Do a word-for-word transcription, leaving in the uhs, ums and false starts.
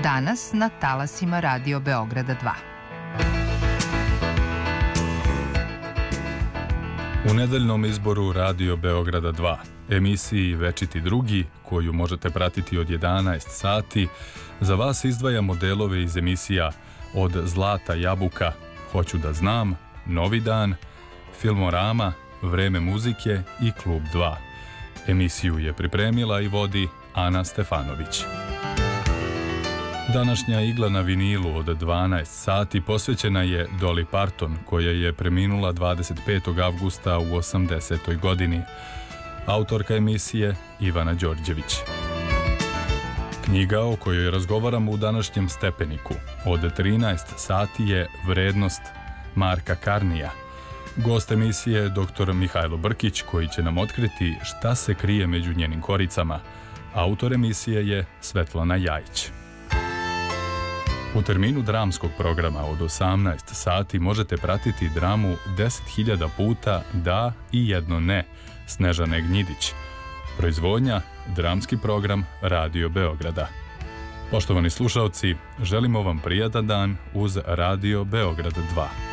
Danas na talasima Radio Beograda dva. U nedeljnom izboru Radio Beograda dva, emisiji Večiti drugi, koju možete pratiti od jedanaest sati, za vas izdvajamo delove iz emisija Od Zlata jabuka, Hoću da znam, Novi dan, Filmorama, Vreme muzike i Klub dva. Emisiju je pripremila i vodi Ana Stefanović. Današnja igla na vinilu od dvanaest sati posvećena je Dolly Parton, koja je preminula dvadeset petog avgusta u osamdesetoj godini. Autorka emisije Ivana Đorđević. Knjiga o kojoj razgovaramo u današnjem Stepeniku od trinaest sati je Vrednost Marka Karnija. Gost emisije je doktor Mihajlo Brkić, koji će nam otkriti šta se krije među njenim koricama. Autor emisije je Svetlana Jajić. U terminu dramskog programa od osamnaest sati možete pratiti dramu deset hiljada puta da i jedno ne Snežane Gnjidić. Proizvodnja, dramski program Radio Beograda. Poštovani slušaoci, želimo vam prijatan dan uz Radio Beograd dva.